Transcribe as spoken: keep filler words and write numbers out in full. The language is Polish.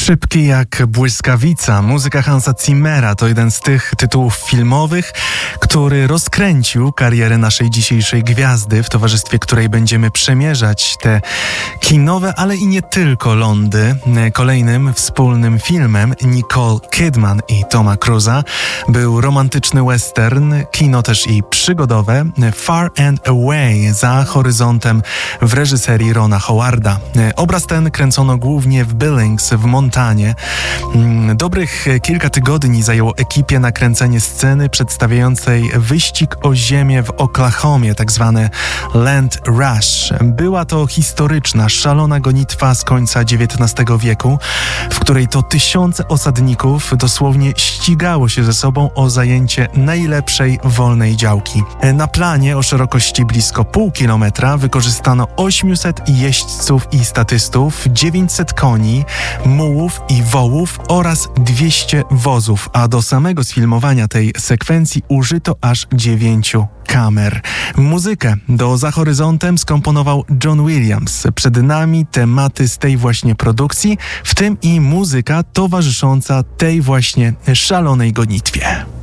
Szybki jak błyskawica. Muzyka Hansa Zimmera to jeden z tych tytułów filmowych, który rozkręcił karierę naszej dzisiejszej gwiazdy, w towarzystwie której będziemy przemierzać te kinowe, ale i nie tylko lądy. Kolejnym wspólnym filmem Nicole Kidman i Toma Cruza był romantyczny western, kino też i przygodowe Far and Away, za horyzontem, w reżyserii Rona Howarda. Obraz ten kręcono głównie w Billings w Montanie. Dobrych kilka tygodni zajęło ekipie nakręcenie sceny przedstawiającej wyścig o ziemię w Oklahomie, tak zwane Land Rush. Była to historyczna, szalona gonitwa z końca dziewiętnastego wieku, w której to tysiące osadników dosłownie ścigało się ze sobą o zajęcie najlepszej wolnej działki. Na planie o szerokości blisko pół kilometra wykorzystano osiemset jeźdźców i statystów, dziewięćset koni, mułów i wołów oraz dwieście wozów, a do samego sfilmowania tej sekwencji użyto aż dziewięciu kamer. Muzykę do Za horyzontem skomponował John Williams. Przed nami tematy z tej właśnie produkcji, w tym i muzyka towarzysząca tej właśnie szalonej gonitwie.